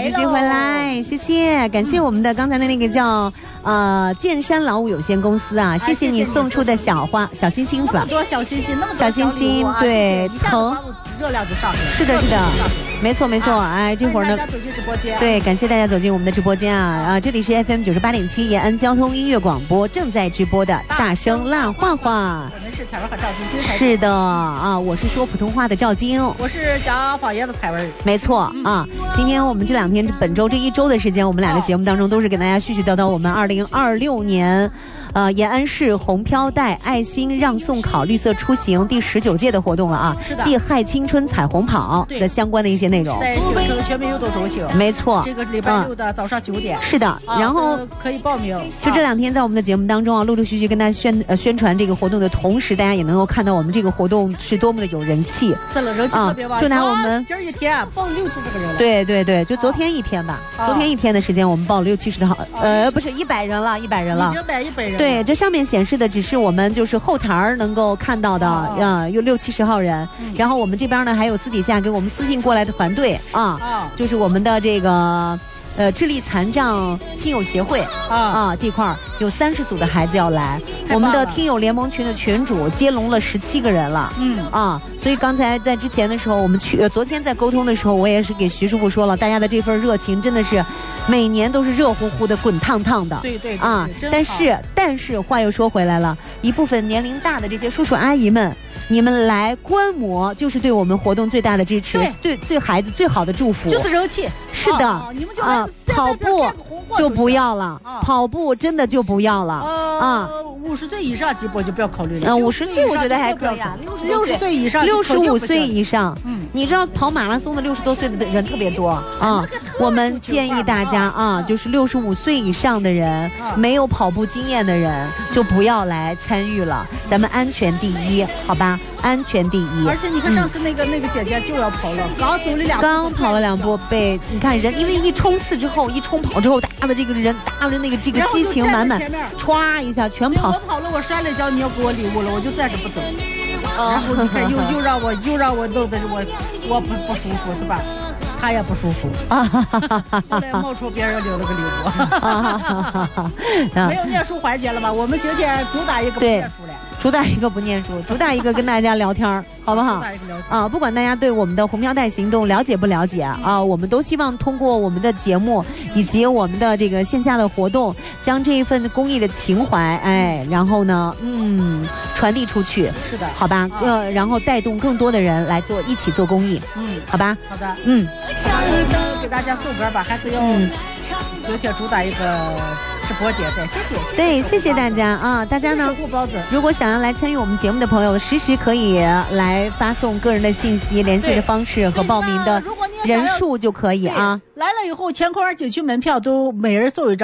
继续回来，谢谢，感谢我们的刚才的那个叫剑山劳务有限公司啊，谢谢你送出的小心心是吧？ 那么多小心心，那么多小心心，对， 疼，热量就上去了。 是的，是的，没错没错，哎，这会儿呢， 大家走进直播间， 对，感谢大家走进我们的直播间啊，这里是 FM 98.7延安交通音乐广播正在直播的大声烂画画。 我们是彩文和赵晶， 是的啊，我是说普通话的赵晶， 我是讲方言的彩文， 没错啊。今天我们这2天本周这1周的时间，我们俩的节目当中都是给大家絮絮叨叨我们2026年。延安市红飘带爱心让送考绿色出行第19届的活动了啊，暨亥青春彩虹跑的相关的一些内容， 在新城全民运动中心， 没错， 这个礼拜6的早上9点， 是的，然后可以报名。 就这2天在我们的节目当中啊，陆陆续续跟大家宣传这个活动的同时，大家也能够看到我们这个活动是多么的有人气， 是了，人气特别旺。 就拿我们今儿一天报了60-70个人了， 对对对，就昨天1天吧，昨天1天的时间我们报了60-70号，不是100人了，100人了， 已经100人了。 对，这上面显示的只是我们就是后台能够看到的，有60-70号人，然后我们这边呢还有私底下给我们私信过来的团队啊，就是我们的这个智力残障亲友协会这块有30组的孩子要来，我们的听友联盟群的群主接龙了17个人了，所以刚才在之前的时候，我们昨天在沟通的时候，我也是给徐师傅说了，大家的这份热情真的是每年都是热乎乎的、滚烫烫的， 对啊，但是话又说回来了，一部分年龄大的这些叔叔阿姨们，你们来观摩就是对我们活动最大的支持，对孩子最好的祝福， 就是人气。 是的， 你们就跑步就不要了，跑步真的就不要了 50岁以上基本就不要考虑了。 50岁我觉得还可以啊 ，60岁以上 ，65岁以上，你知道跑马拉松的60多岁的人特别多啊。我们建议大家就是65岁以上的人，没有跑步经验的人就不要来参与了，咱们安全第一，好吧？安全第一。 而且你看上次那个姐姐就要跑了， 刚跑了2步，被你看人，因为一冲刺之后，一冲跑之后，大家的这个人，大家的那个这个激情满满，歘一下全跑。 我跑了，我摔了一跤，你要给我礼物了，我就暂时不走。然后你看又让我弄的我不舒服是吧？他也不舒服后来冒充别人留了个礼物没有念书环节了吗？我们今天主打一个不念书了， 主打一个不念书，主打一个跟大家聊天，好不好？不管大家对我们的红飘带行动了解不了解我们都希望通过我们的节目以及我们的这个线下的活动，将这一份公益的情怀，然后呢，传递出去， 是的， 好吧？然后带动更多的人来一起做公益，好吧？ 好的，给大家送歌吧，还是要今天主打一个直播点赞，谢谢大家大家呢，如果想要来参与我们节目的朋友，时可以来发送个人的信息、联系的方式和报名的人数就可以来了以后，乾坤景区门票都每人送1张。